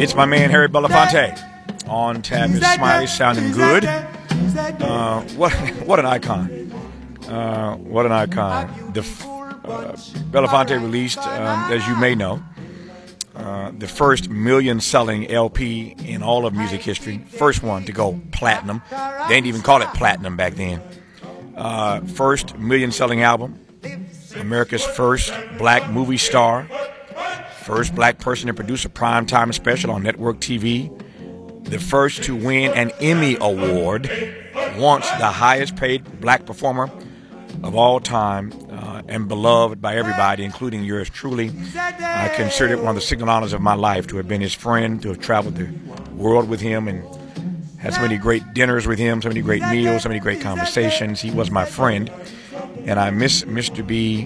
It's my man Harry Belafonte on Tavis Smiley, sounding good. What an icon! What an icon! Belafonte released, as you may know, the first million-selling LP in all of music history. First one to go platinum. They didn't even call it platinum back then. First million-selling album. America's first black movie star. First black person to produce a primetime special on network TV. The first to win an Emmy Award. Once the highest paid black performer of all time, and beloved by everybody, including yours truly. I consider it one of the signal honors of my life to have been his friend, to have traveled the world with him and had so many great dinners with him, so many great meals, so many great conversations. He was my friend, and I miss Mr. B,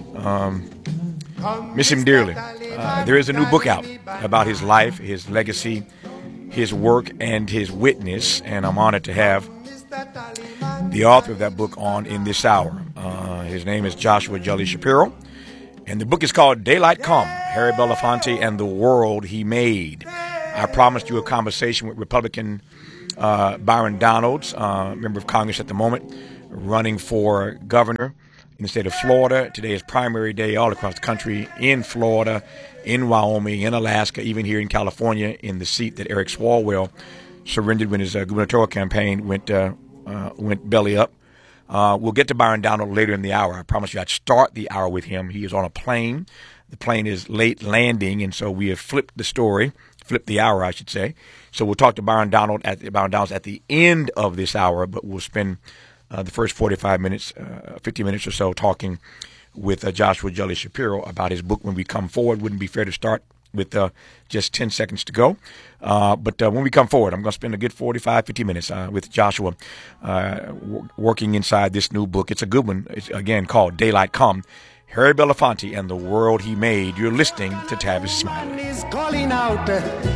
miss him dearly. There is a new book out about his life, his legacy, his work, and his witness, and I'm honored to have the author of that book on in this hour. His name is Joshua Jelly Shapiro, and the book is called Daylight Come, Harry Belafonte and the World He Made. I promised you a conversation with Republican Byron Donalds, member of Congress at the moment, running for governor in the state of Florida. Today is primary day all across the country, in Florida, in Wyoming, in Alaska, even here in California, in the seat that Eric Swalwell surrendered when his gubernatorial campaign went belly up. We'll get to Byron Donald later in the hour. I promise you I'd start the hour with him. He is on a plane. The plane is late landing, and so we have flipped the hour, I should say. So we'll talk to Byron Donalds at the end of this hour, but we'll spend the first 45 minutes, 50 minutes or so talking with Joshua Jelly Shapiro about his book when we come forward. Wouldn't be fair to start with just 10 seconds to go. But when we come forward, I'm going to spend a good 45, 50 minutes with Joshua working inside this new book. It's a good one. It's, again, called Daylight Come, Harry Belafonte and the World He Made. You're listening to Tavis Smiley.